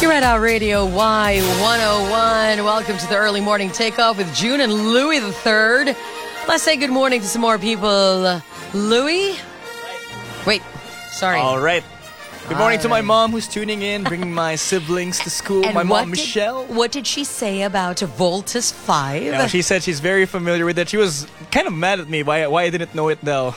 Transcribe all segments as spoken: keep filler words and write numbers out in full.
Red Out Radio Y one oh one. Welcome to the early morning takeoff with June and Louis the third. Let's say good morning to some more people. Louis? Wait, sorry. All right. Good morning All to my mom who's tuning in, bringing my siblings to school. And my mom, did, Michelle. What did she say about Voltus five? Yeah, she said she's very familiar with it. She was kind of mad at me why, why I didn't know it though.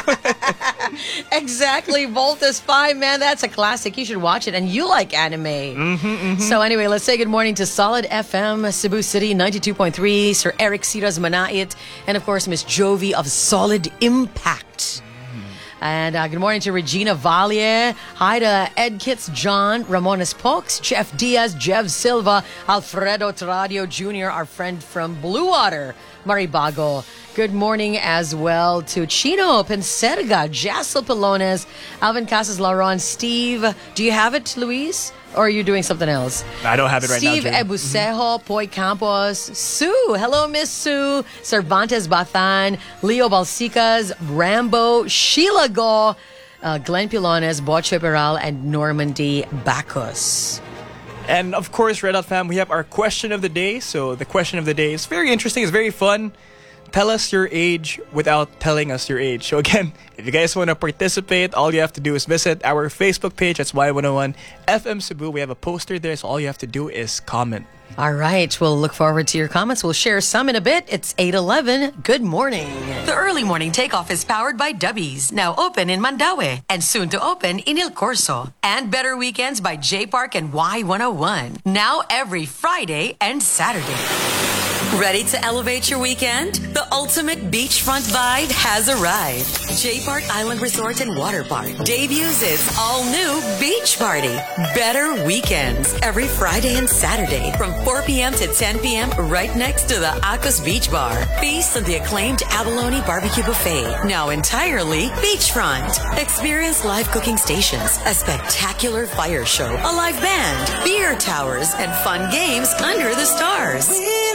Exactly, Voltus five, man, that's a classic. You should watch it, and you like anime. Mm-hmm, mm-hmm. So anyway, let's say good morning to Solid F M, Cebu City, ninety-two point three, Sir Eric Siras Manait, and of course, Miss Jovi of Solid Impact. And uh, good morning to Regina Valle. Hi to Ed Kitts, John, Ramones Pokes, Jeff Diaz, Jeff Silva, Alfredo Tradio Junior, our friend from Blue Water, Maribago. Good morning as well to Chino Penserga, Jassel Pelones, Alvin Casas Laron, Steve. Do you have it, Luis? Or are you doing something else? I don't have it right Steve now, June. Ebusejo, Poy Campos, Sue. Hello, Miss Sue. Cervantes Bathan, Leo Balsicas, Rambo, Sheila Go, uh, Glenn Pilones, Boche Peral, and Normandy Bacchus. And of course, Red Out fam, we have our question of the day. So the question of the day is very interesting. It's very fun. Tell us your age without telling us your age. So again, if you guys want to participate, all you have to do is visit our Facebook page. That's Y one oh one F M Cebu. We have a poster there, so all you have to do is comment. All right. We'll look forward to your comments. We'll share some in a bit. It's eight eleven. Good morning. The early morning takeoff is powered by Dubbies, now open in Mandaue and soon to open in Il Corso. And Better Weekends by J Park and Y one oh one, now every Friday and Saturday. Ready to elevate your weekend? The ultimate beachfront vibe has arrived. J Park Island Resort and Water Park debuts its all-new beach party. Better Weekends every Friday and Saturday from four p.m. to ten p.m. right next to the Acos Beach Bar. Feast at the acclaimed Abalone Barbecue Buffet, now entirely beachfront. Experience live cooking stations, a spectacular fire show, a live band, beer towers, and fun games under the stars.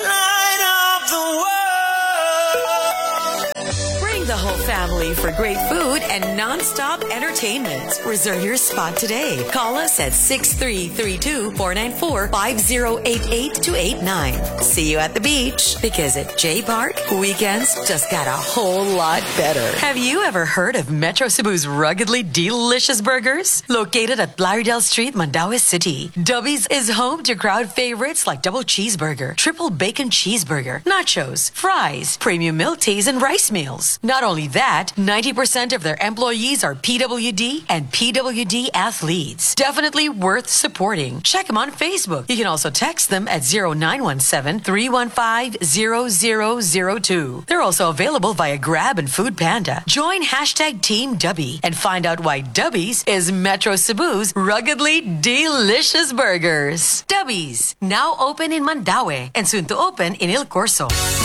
Bring the whole family for great food and non-stop entertainment. Reserve your spot today. Call us at six three three two, four nine four, five zero eight eight to eight nine. See you at the beach, because at J Park, weekends just got a whole lot better. Have you ever heard of Metro Cebu's ruggedly delicious burgers? Located at Blaridel Street, Mandaue City, Dubbies is home to crowd favorites like double cheeseburger, triple bacon cheeseburger, nachos, fries, premium milk teas, and rice meals. Not only that, ninety percent of their employees are P W D and P W D athletes. Definitely worth supporting. Check them on Facebook. You can also text them at zero nine one seven, three one five, zero zero zero two. They're also available via Grab and Food Panda. Join hashtag Team Dubby and find out why Dubbies is Metro Cebu's ruggedly delicious burgers. Dubbies, now open in Mandaue and soon to open in Il Corso.